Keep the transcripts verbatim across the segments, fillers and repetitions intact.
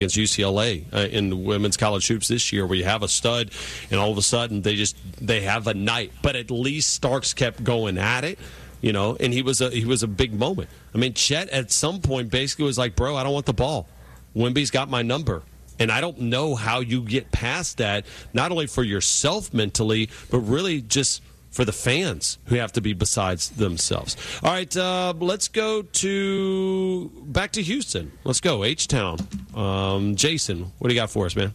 against U C L A uh, in the women's college hoops this year, where you have a stud, and all of a sudden they just they have a night. But at least Starks kept going at it, you know, and he was a he was a big moment. I mean, Chet at some point basically was like, "Bro, I don't want the ball. Wemby's got my number." And I don't know how you get past that, not only for yourself mentally, but really just for the fans who have to be besides themselves. All right, uh, let's go to back to Houston. Let's go, H-Town. Um, Jason, what do you got for us, man?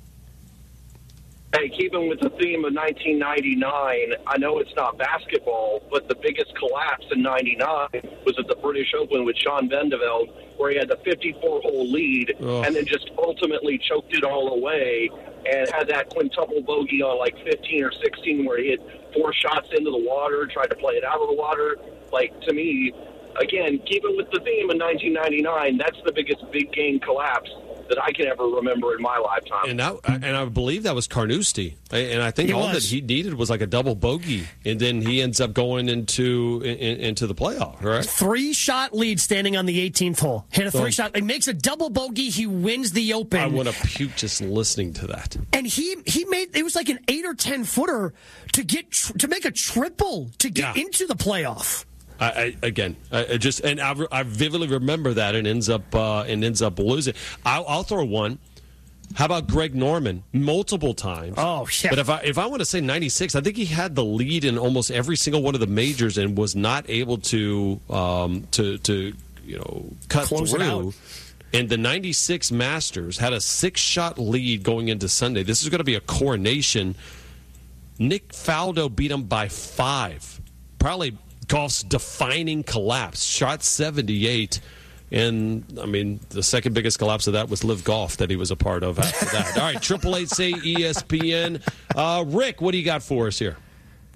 Hey, keeping with the theme of nineteen ninety-nine, I know it's not basketball, but the biggest collapse in ninety-nine was at the British Open with Sean Vandeveld, where he had the fifty-four hole lead oh. and then just ultimately choked it all away and had that quintuple bogey on like fifteen or sixteen where he hit four shots into the water, tried to play it out of the water. Like, to me, again, keeping with the theme of nineteen ninety-nine, that's the biggest big game collapse that I can ever remember in my lifetime. And that, and I believe that was Carnoustie. And I think it all was. that he needed was like a double bogey, and then he ends up going into in, into the playoff, right? Three-shot lead standing on the eighteenth hole. Hit a three-shot. He makes a double bogey. He wins the Open. I want to puke just listening to that. And he he made, it was like an eight or ten footer to get to make a triple to get Yeah. into the playoff. I, I, again, I, I just and I, I vividly remember that, and ends up uh, and ends up losing. I'll, I'll throw one. How about Greg Norman? Multiple times. Oh, yeah. But if I if I want to say ninety-six, I think he had the lead in almost every single one of the majors and was not able to um, to to you know cut Close it through. out. And the ninety-six Masters had a six-shot lead going into Sunday. This is going to be a coronation. Nick Faldo beat him by five. Probably golf's defining collapse. Shot seventy-eight. And, I mean, the second biggest collapse of that was Live Golf that he was a part of after that. All right, triple eight say E S P N. Uh, Rick, what do you got for us here?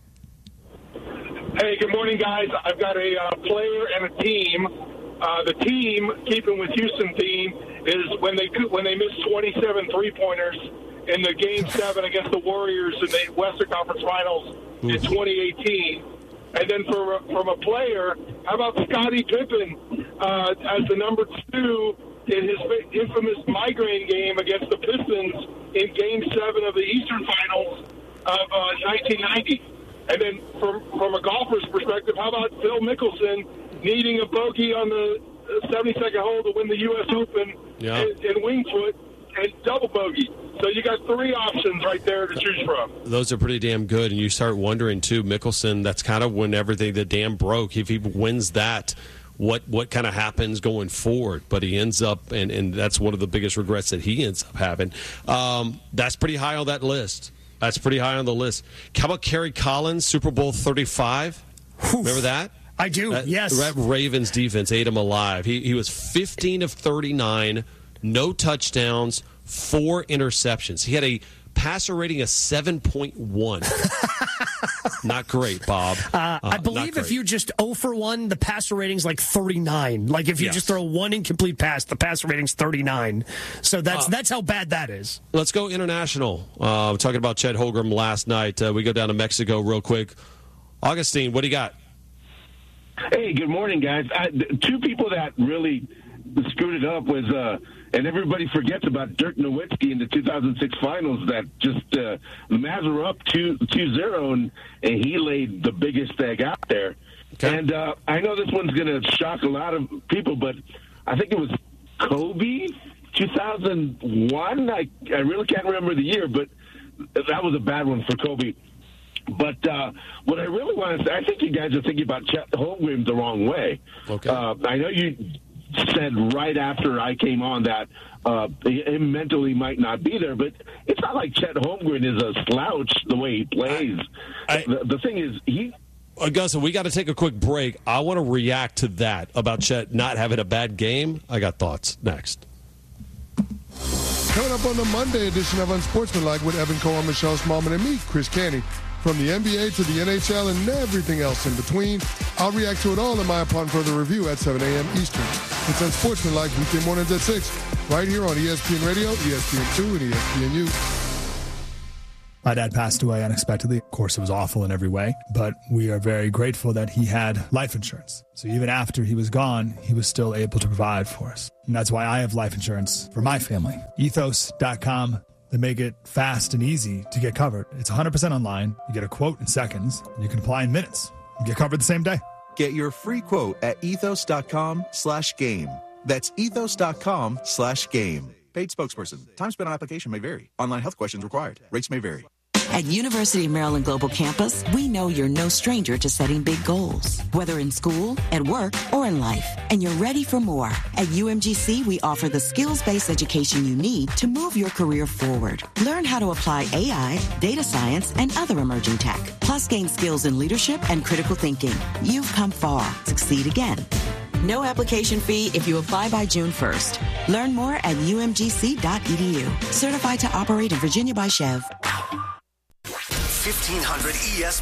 Hey, good morning, guys. I've got a uh, player and a team. Uh, the team, keeping with Houston theme, is when they when they missed twenty-seven three-pointers in the Game seven against the Warriors in the Western Conference Finals Oof. in twenty eighteen. And then from, from a player, how about Scottie Pippen uh, as the number two in his infamous migraine game against the Pistons in Game seven of the Eastern Finals of uh, nineteen ninety? And then from, from a golfer's perspective, how about Phil Mickelson needing a bogey on the seventy-second hole to win the U S Open yeah. in, in Winged Foot and double bogey? So you got three options right there to choose from. Those are pretty damn good, and you start wondering, too, Mickelson, that's kind of when everything, the dam broke. If he wins that, what what kind of happens going forward? But he ends up, and, and that's one of the biggest regrets that he ends up having. Um, that's pretty high on that list. That's pretty high on the list. How about Kerry Collins, Super Bowl thirty-five? Oof. Remember that? I do, that, yes. That Ravens defense ate him alive. He, he was fifteen of thirty-nine, no touchdowns, four interceptions. He had a passer rating of seven point one. Not great, Bob. Uh, uh, I believe if you just zero for one, the passer rating's like thirty-nine. Like if you yes. just throw one incomplete pass, the passer rating's thirty-nine. So that's uh, that's how bad that is. Let's go international. Uh, we're talking about Chet Holmgren last night. Uh, we go down to Mexico real quick. Augustine, what do you got? Hey, good morning, guys. I, two people that really screwed it up was, uh, and everybody forgets about Dirk Nowitzki in the two thousand six finals that just, uh, the Mavs were up two zero, and, and he laid the biggest egg out there. Okay. And uh, I know this one's going to shock a lot of people, but I think it was Kobe, two thousand one. I, I really can't remember the year, but that was a bad one for Kobe. But uh, what I really want to say, I think you guys are thinking about Chet Holmgren the wrong way. Okay. Uh, I know you said right after I came on that uh, him mentally might not be there, but it's not like Chet Holmgren is a slouch the way he plays. I, I, the, the thing is, he... Augusta, we got to take a quick break. I want to react to that about Chet not having a bad game. I got thoughts next. Coming up on the Monday edition of Unsportsmanlike with Evan Cohen, Michelle Smallman, and me, Chris Canty. From the N B A to the N H L and everything else in between, I'll react to it all in my Upon Further review at seven a.m. Eastern. It's Unsportsmanlike weekday mornings at six, right here on E S P N Radio, E S P N two, and E S P N U. My dad passed away unexpectedly. Of course, it was awful in every way, but we are very grateful that he had life insurance. So even after he was gone, he was still able to provide for us. And that's why I have life insurance for my family. ethos dot com. They make it fast and easy to get covered. It's one hundred percent online. You get a quote in seconds, and you can apply in minutes. You get covered the same day. Get your free quote at ethos dot com slash game. That's ethos dot com slash game. Paid spokesperson. Time spent on application may vary. Online health questions required. Rates may vary. At University of Maryland Global Campus, we know you're no stranger to setting big goals, whether in school, at work, or in life, and you're ready for more. At U M G C, we offer the skills-based education you need to move your career forward. Learn how to apply A I, data science, and other emerging tech, plus gain skills in leadership and critical thinking. You've come far. Succeed again. No application fee if you apply by June first. Learn more at U M G C dot E D U. Certified to operate in Virginia by Chev. fifteen hundred E S